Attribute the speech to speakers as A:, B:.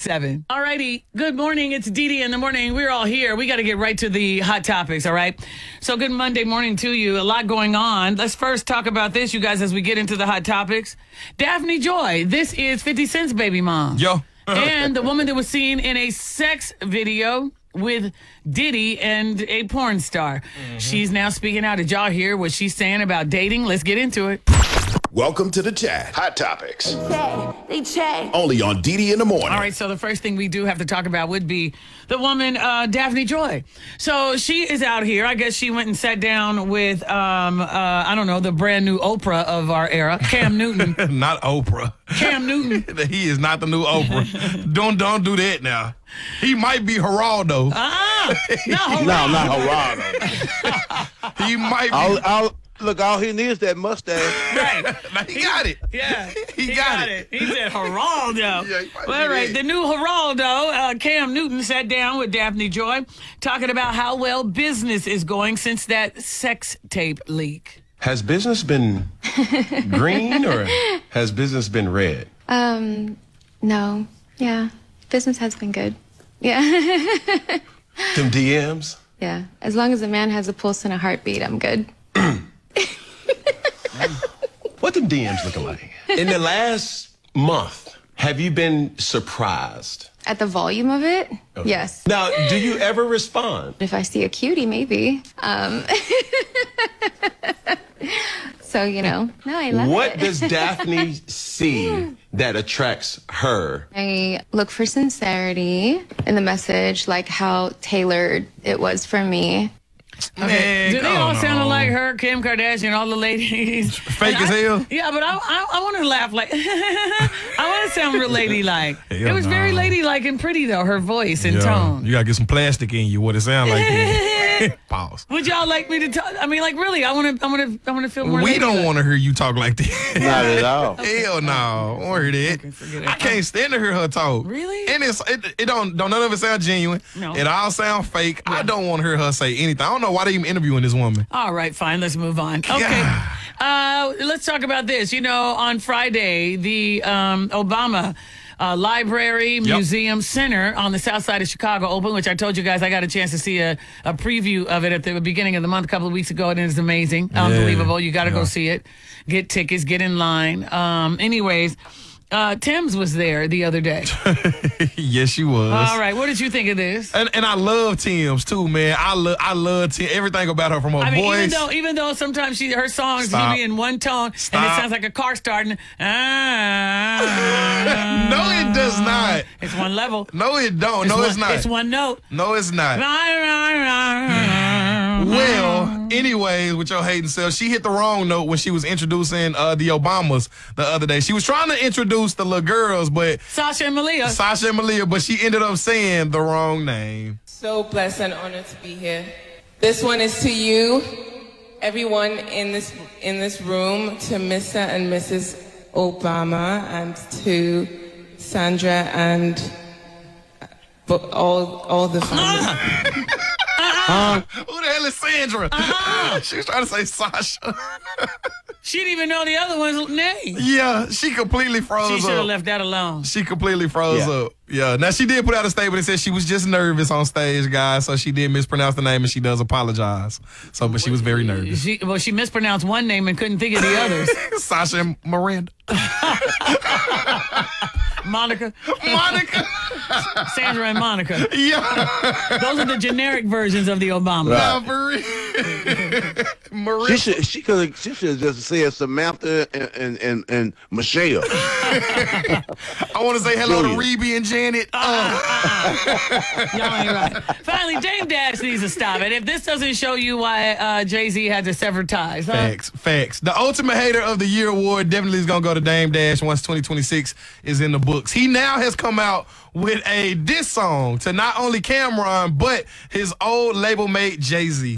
A: 7. All righty. Good morning. It's Dee Dee in the morning. We're all here. We got to get right to the hot topics, all right? So good Monday morning to you. A lot going on. Let's first talk about this, you guys, as we get into the hot topics. Daphne Joy. This is 50 Cent's baby mom.
B: Yo.
A: And the woman that was seen in a sex video with Diddy and a porn star. She's now speaking out. Did y'all hear what she's saying about dating? Let's get into it.
C: Welcome to the chat. Hot topics.
D: They check.
C: Only on Dee Dee in the morning.
A: All right, so the first thing we do have to talk about would be the woman, Daphne Joy. So she is out here. I guess she went and sat down with, I don't know, the brand new Oprah of our era, Cam Newton.
B: Not Oprah.
A: Cam Newton.
B: He is not the new Oprah. Don't do that now. He might be Geraldo.
A: No,
E: not Geraldo.
B: He might be.
E: Look, all he needs is that mustache.
A: Right.
B: Now, he got it.
A: Yeah.
B: He got it.
A: He said Geraldo.
B: Yeah, he might
A: Well, all
B: be
A: right.
B: that.
A: The new Geraldo, Cam Newton, sat down with Daphne Joy, talking about how well business is going since that sex tape leak.
F: Has business been green or has business been red?
G: No. Yeah. Business has been good. Yeah.
F: Them DMs?
G: Yeah. As long as a man has a pulse and a heartbeat, I'm good.
F: What them DMs looking like? In the last month, have you been surprised?
G: At the volume of it?
F: Okay.
G: Yes.
F: Now, do you ever respond?
G: If I see a cutie, maybe. So, no, I love
F: What
G: it.
F: does Daphne see that attracts her?
G: I look for sincerity in the message, like how tailored it was for me.
B: Man,
A: Do they all
B: come
A: sound
B: on.
A: like her, Kim Kardashian, all the ladies?
B: Fake as hell?
A: Yeah, but I want to laugh like, I want to sound real ladylike.
B: Hell
A: It was very
B: no.
A: ladylike and pretty, though, her voice and
B: Yeah,
A: tone.
B: you gotta get some plastic in you. What it sound like? Then. Pause.
A: Would y'all like me to talk? I mean, like, really, I want to feel more
B: We
A: ladylike.
B: don't want to hear you talk like that.
E: Not at all.
B: Hell no, I don't want to hear that.
A: Okay, forget it.
B: I can't stand to hear her talk.
A: Really?
B: And it don't none of it sound genuine.
A: No.
B: It all sound fake. I don't want to hear her say anything. I don't know why they even interviewing this woman.
A: All right, fine. Let's move on. Okay. Let's talk about this. On Friday, the Obama Library, Museum, Center on the south side of Chicago opened, which I told you guys I got a chance to see a preview of it at the beginning of the month a couple of weeks ago, and it's amazing. Unbelievable. You got to go see it. Get tickets, get in line. Anyways, Tim's was there the other day.
B: Yes, she was.
A: All right. What did you think of this?
B: And I love Tim's too, man. I love Tim. Everything about her from her
A: I mean,
B: voice.
A: even though sometimes her songs
B: Stop.
A: be in one tone and it
B: Stop.
A: sounds like a car starting.
B: No, it does not.
A: It's one level.
B: No, it don't. It's not.
A: It's one note.
B: No, it's not. Well, anyways, with your hating self, she hit the wrong note when she was introducing the Obamas the other day. She was trying to introduce the little girls, but
A: Sasha and Malia.
B: Sasha and Malia, but she ended up saying the wrong name.
H: So blessed and honored to be here. This one is to you, everyone in this room, to Mr. and Mrs. Obama, and to Sandra and all the family.
B: Who the hell is Sandra? She was trying to say Sasha.
A: She didn't even know the other one's name.
B: Yeah, she completely froze
A: She
B: up.
A: should have left that alone.
B: She completely froze up. Yeah. Now, she did put out a statement that said she was just nervous on stage, guys, so she did mispronounce the name, and she does apologize. But she was very nervous.
A: She mispronounced one name and couldn't think of the others.
B: Sasha and Miranda.
A: Monica.
B: Monica.
A: Sandra and Monica.
B: Yeah.
A: Those are the generic versions of the Obama.
B: Nah, for real. Maria.
E: She should have just said Samantha and Michelle.
B: I want to say hello to
E: Julia.
B: Reby and Janet.
A: Y'all ain't right. Finally, Dame Dash needs to stop it. If this doesn't show you why Jay-Z had to sever ties. Huh?
B: Facts. The Ultimate Hater of the Year award definitely is going to go to Dame Dash once 2026 is in the books. He now has come out with a diss song to not only Cameron, but his old label mate Jay-Z.